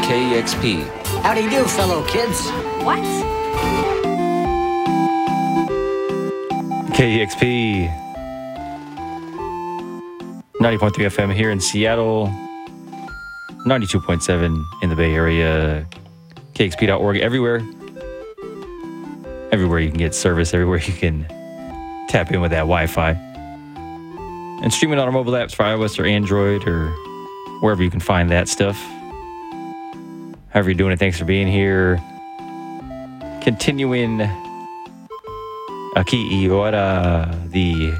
KEXP. How do you do, fellow kids? What? KEXP 90.3 FM here in Seattle, 92.7 in the Bay Area, KEXP.org, everywhere you can get service, everywhere you can tap in with that Wi-Fi. And streaming on our mobile apps for iOS or Android or wherever you can find that stuff. However you're doing it, thanks for being here. Continuing Aki Iora, the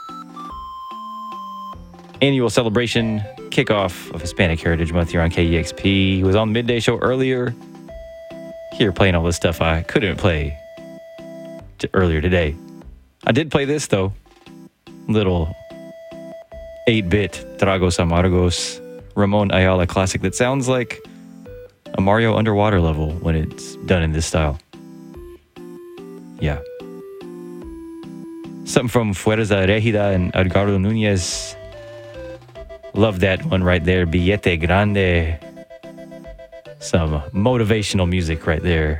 annual celebration kickoff of Hispanic Heritage Month here on KEXP. Was on the midday show earlier. Here playing all this stuff I couldn't play earlier today. I did play this though. Little 8-bit Tragos Amargos Ramon Ayala classic that sounds like a Mario underwater level when it's done in this style. Yeah. Something from Fuerza Regida and Edgardo Nunez. Love that one right there. Billete Grande. Some motivational music right there.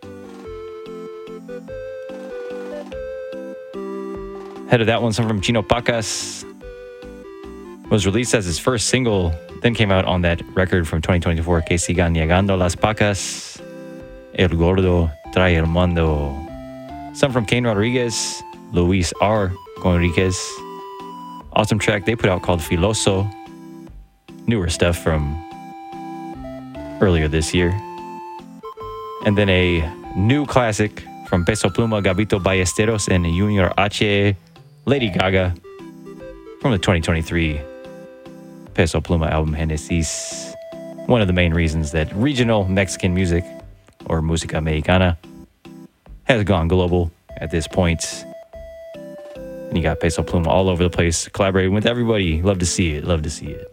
Head of that one, something from Chino Pacas. Was released as his first single, then came out on that record from 2024, Que Sigan Llegando Las Pacas. El Gordo Trae El Mundo. Some from Kane Rodriguez, Luis R. Conriquez. Awesome track they put out called Filoso. Newer stuff from earlier this year. And then a new classic from Peso Pluma, Gabito Ballesteros, and Junior H. Lady Gaga from the 2023 Peso Pluma album, Genesis. One of the main reasons that regional Mexican music, or música mexicana, has gone global at this point. And you got Peso Pluma all over the place, collaborating with everybody. Love to see it. Love to see it.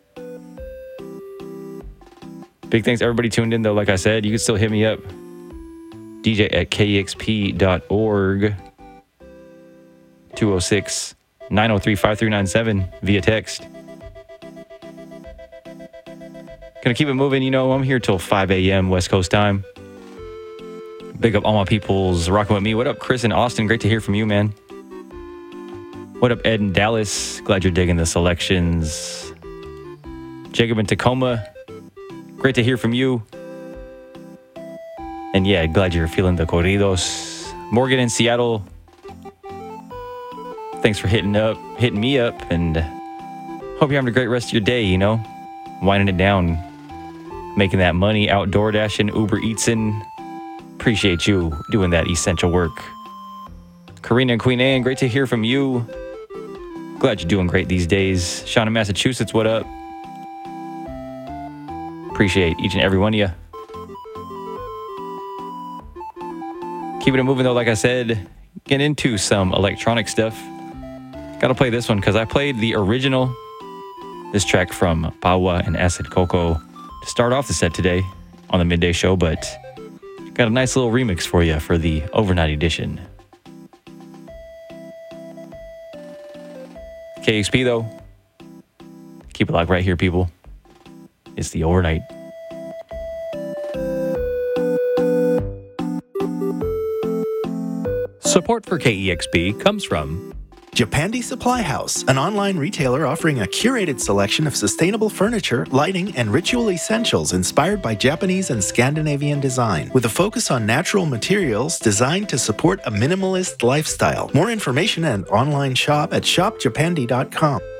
Big thanks to everybody tuned in, though. Like I said, you can still hit me up. DJ at KEXP.org. 206-903-5397 via text. Gonna keep it moving. You know, I'm here till 5 a.m. West Coast time. Big up all my peoples rocking with me. What up, Chris in Austin? Great to hear from you, man. What up, Ed in Dallas? Glad you're digging the selections. Jacob in Tacoma. Great to hear from you. And yeah, glad you're feeling the corridos. Morgan in Seattle. Thanks for hitting me up, and hope you're having a great rest of your day, you know? Winding it down, making that money, outdoor dashing, Uber Eatsing. Appreciate you doing that essential work. Karina and Queen Anne, great to hear from you. Glad you're doing great these days. Sean in Massachusetts, what up? Appreciate each and every one of you. Keeping it moving though, like I said, get into some electronic stuff. Gotta play this one because I played the original, this track from Paua and Acid Coco to start off the set today on the midday show, but got a nice little remix for you for the overnight edition. KEXP though, keep it locked right here, people. It's the overnight. Support for KEXP comes from Japandi Supply House, an online retailer offering a curated selection of sustainable furniture, lighting, and ritual essentials inspired by Japanese and Scandinavian design, with a focus on natural materials designed to support a minimalist lifestyle. More information and online shop at shopjapandi.com.